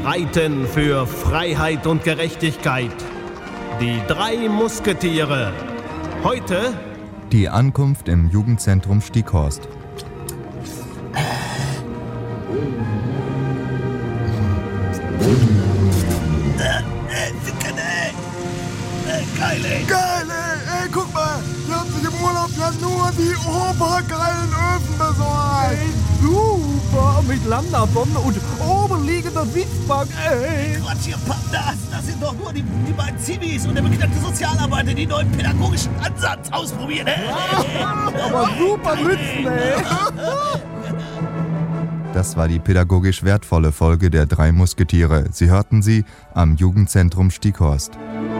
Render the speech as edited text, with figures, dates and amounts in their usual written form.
reiten für Freiheit und Gerechtigkeit. Die 3 Musketiere. Heute die Ankunft im Jugendzentrum Stieghorst. Geil, ey! Geil, ey! Guck mal! Die haben sich im Urlaub ja nur die obergeilen Öfen besorgt! Ey, super! Mit Landabombe und oberliegender Witzbank, ey! Quatsch, ihr Pappnas! Das sind doch nur die beiden Zivis und der beknackte Sozialarbeiter, die neuen pädagogischen Ansatz ausprobieren, ey! Aber super Mützen, ey! Das war die pädagogisch wertvolle Folge der 3 Musketiere. Sie hörten sie am Jugendzentrum Stieghorst.